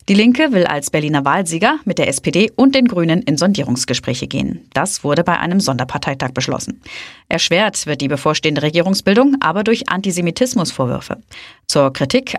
Die Linke will als Berliner Wahlsieger mit der SPD und den Grünen in Sondierungsgespräche gehen. Das wurde bei einem Sonderparteitag beschlossen. Erschwert wird die bevorstehende Regierungsbildung aber durch Antisemitismusvorwürfe. Zur Kritik